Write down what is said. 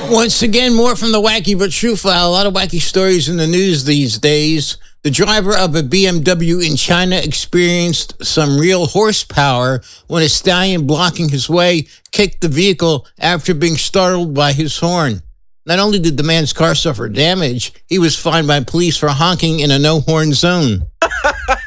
Once again, more from the Wacky but True File. A lot of wacky stories in the news these days. The driver of a BMW in China experienced some real horsepower when a stallion blocking his way kicked the vehicle after being startled by his horn. Not only did the man's car suffer damage, he was fined by police for honking in a no-horn zone.